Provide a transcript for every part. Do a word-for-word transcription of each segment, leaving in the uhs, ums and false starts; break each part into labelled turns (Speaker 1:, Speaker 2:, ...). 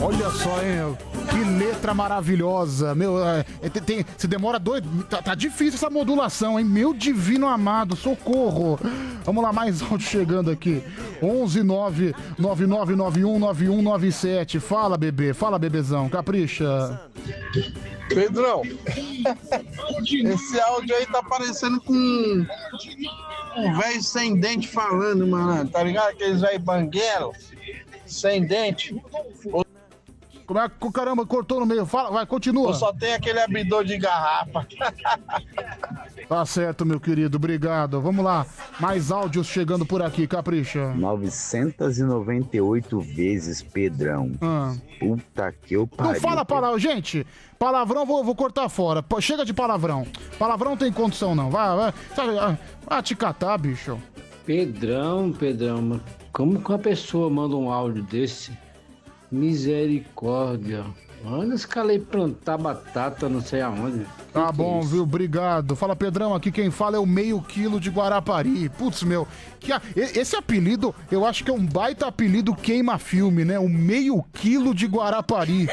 Speaker 1: Olha só, hein? Que letra maravilhosa. Meu, é, tem, tem- se demora dois... Tá, tá difícil essa modulação, hein? Meu divino amado, socorro. Vamos lá, mais áudio chegando aqui. onze nove nove nove nove um nove um nove sete. Fala, bebê. Fala, bebezão. Capricha.
Speaker 2: Pedrão, esse áudio aí tá parecendo com um um velho sem dente falando, mano. Tá ligado? Aqueles velho banguelo sem dente.
Speaker 1: Como é que, caramba, cortou no meio? Fala, vai, continua.
Speaker 2: Ou só tem aquele abridor de garrafa.
Speaker 1: Tá certo, meu querido, obrigado. Vamos lá, mais áudios chegando por aqui, capricha.
Speaker 3: novecentas e noventa e oito vezes, Pedrão.
Speaker 1: Ah.
Speaker 3: Puta que eu pariu.
Speaker 1: Não fala palavrão, gente. Palavrão vou, vou cortar fora. Pô, chega de palavrão. Palavrão não tem condição, não. Vai, vai. Sabe, ah, vai te catar, bicho.
Speaker 4: Pedrão, Pedrão, mas como que uma pessoa manda um áudio desse? Misericórdia. Olha esse cara aí plantar batata não sei aonde.
Speaker 1: Tá
Speaker 4: Que que
Speaker 1: bom,
Speaker 4: é isso?
Speaker 1: viu? Obrigado. Fala, Pedrão, aqui quem fala é o meio quilo de Guarapari. Putz, meu, que a- e- esse apelido, eu acho que é um baita apelido queima-filme, né? O meio quilo de Guarapari.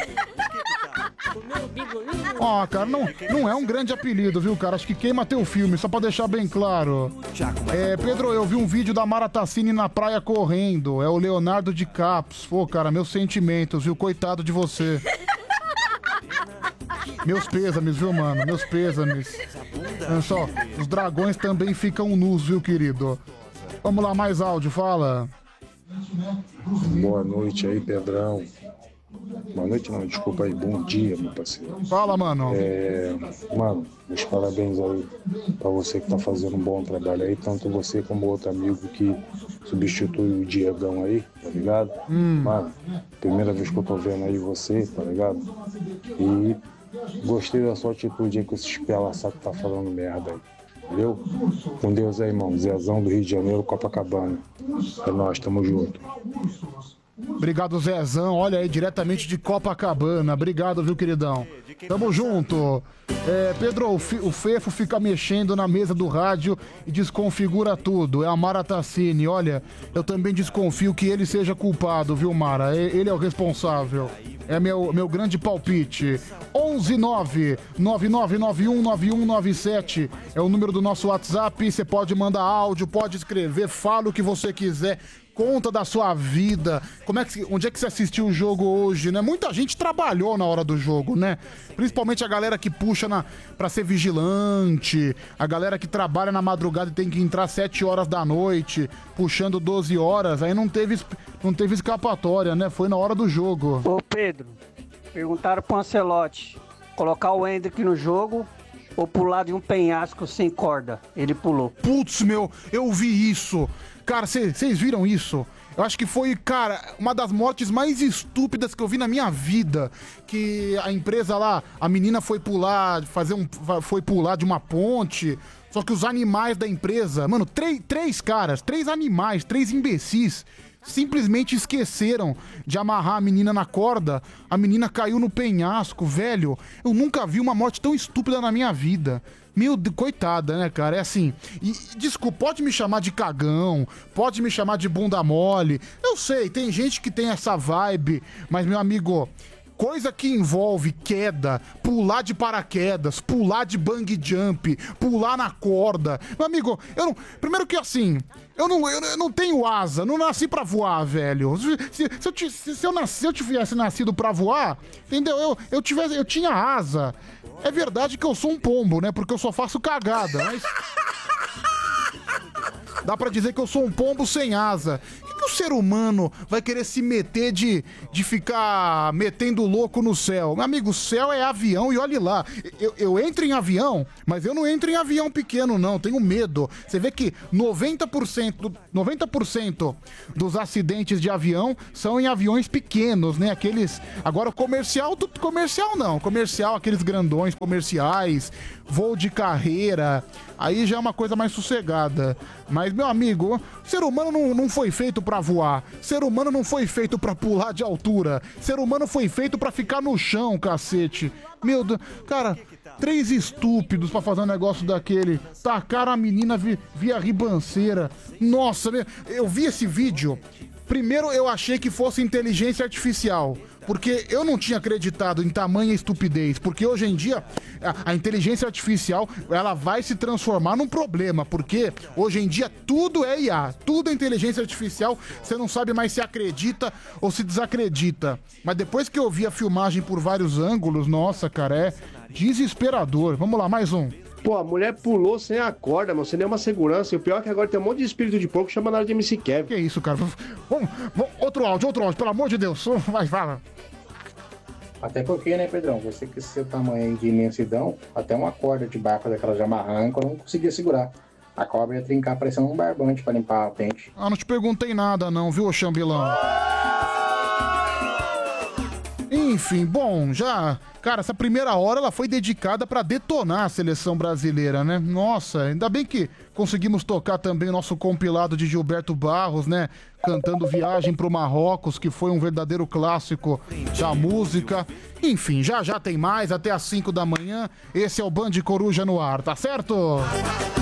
Speaker 1: Ó, cara, não, não é um grande apelido, viu, cara? Acho que queima teu filme, só pra deixar bem claro. É, Pedro, eu vi um vídeo da Mara Tassini na praia correndo. É o Leonardo de Capos. Pô, cara, meus sentimentos, viu? Coitado de você. Meus pêsames, viu, mano? Meus pêsames. Olha só, os dragões também ficam nus, viu, querido? Vamos lá, mais áudio, fala.
Speaker 5: Boa noite aí, Pedrão. Boa noite não, desculpa aí, bom dia, meu parceiro.
Speaker 1: Fala, mano.
Speaker 5: É, mano, meus parabéns aí pra você que tá fazendo um bom trabalho aí, tanto você como o outro amigo que substitui o Diegão aí, tá ligado?
Speaker 1: Hum.
Speaker 5: Mano, primeira vez que eu tô vendo aí você, tá ligado? E gostei da sua atitude aí com esse espelaçado que tá falando merda aí. Valeu? Com Deus aí, irmão. Zezão do Rio de Janeiro, Copacabana. É nóis, tamo junto.
Speaker 1: Obrigado, Zezão. Olha aí, diretamente de Copacabana. Obrigado, viu, queridão? Tamo junto. É, Pedro, o, fi- o Fefo fica mexendo na mesa do rádio e desconfigura tudo. É a Mara Tassini. Olha, eu também desconfio que ele seja culpado, viu, Mara? E- Ele é o responsável. É meu, meu grande palpite. onze nove nove nove nove um nove um nove sete é o número do nosso WhatsApp. Você pode mandar áudio, pode escrever, fala o que você quiser. Conta da sua vida, como é que, onde é que você assistiu o jogo hoje, né? Muita gente trabalhou na hora do jogo, né? Principalmente a galera que puxa na, pra ser vigilante, a galera que trabalha na madrugada e tem que entrar sete horas da noite, puxando doze horas, aí não teve, es- não teve escapatória, né? Foi na hora do jogo.
Speaker 6: Ô Pedro, perguntaram pro Ancelotti colocar o Hendrick no jogo ou pular de um penhasco sem corda. Ele pulou.
Speaker 1: Putz, meu, eu vi isso. Cara, vocês viram isso? Eu acho que foi, cara, uma das mortes mais estúpidas que eu vi na minha vida. Que a empresa lá, a menina foi pular, fazer um. Foi pular de uma ponte. Só que os animais da empresa, mano, três, três caras, três animais, três imbecis, simplesmente esqueceram de amarrar a menina na corda. A menina caiu no penhasco, velho. Eu nunca vi uma morte tão estúpida na minha vida. Meu Deus, coitada, né, cara? É assim. E, e, desculpa, pode me chamar de cagão, pode me chamar de bunda mole. Eu sei, tem gente que tem essa vibe, mas, meu amigo, coisa que envolve queda, pular de paraquedas, pular de bang jump, pular na corda. Meu amigo, eu não. Primeiro que assim, eu não, eu, eu não tenho asa, não nasci pra voar, velho. Se, se- se eu, ti- se- se eu nasci, se eu tivesse nascido pra voar, entendeu? Eu, eu, tivesse, eu tinha asa. É verdade que eu sou um pombo, né? Porque eu só faço cagada, mas. Dá pra dizer que eu sou um pombo sem asa. O que, que o ser humano vai querer se meter de, de ficar metendo louco no céu? Meu amigo, o céu é avião e olhe lá. Eu, eu entro em avião, mas eu não entro em avião pequeno, não. Tenho medo. Você vê que noventa por cento, noventa por cento dos acidentes de avião são em aviões pequenos, né? Aqueles. Agora, o comercial, do, comercial não. Comercial, aqueles grandões comerciais, voo de carreira. Aí já é uma coisa mais sossegada. Mas, meu amigo, ser humano não, não foi feito pra voar. Ser humano não foi feito pra pular de altura. Ser humano foi feito pra ficar no chão, cacete. Meu Deus, cara, três estúpidos pra fazer um negócio daquele. Tacaram a menina vi- via ribanceira. Nossa, meu, eu vi esse vídeo. Primeiro eu achei que fosse inteligência artificial, porque eu não tinha acreditado em tamanha estupidez, porque hoje em dia a, a inteligência artificial ela vai se transformar num problema, porque hoje em dia tudo é I A, tudo é inteligência artificial, você não sabe mais se acredita ou se desacredita. Mas depois que eu vi a filmagem por vários ângulos, nossa, cara, é desesperador. Vamos lá, mais um.
Speaker 7: Pô, a mulher pulou sem a corda, mano, sem nenhuma segurança. E o pior é que agora tem um monte de espírito de porco chamando ela de M C Kevin.
Speaker 1: Que isso, cara? Vamos, vamos, outro áudio, outro áudio, pelo amor de Deus. Vai, fala.
Speaker 8: Até porque, né, Pedrão? Você com esse seu tamanho de imensidão, até uma corda de barco daquela de amarrar âncora não conseguia segurar. A cobra ia trincar parecendo um barbante pra limpar a pente.
Speaker 1: Ah, não te perguntei nada não, viu, Xambilão? Enfim, bom, já... Cara, essa primeira hora ela foi dedicada pra detonar a seleção brasileira, né? Nossa, ainda bem que conseguimos tocar também o nosso compilado de Gilberto Barros, né? Cantando Viagem pro Marrocos, que foi um verdadeiro clássico da música. Enfim, já já tem mais, até às cinco da manhã. Esse é o Band Coruja no ar, tá certo?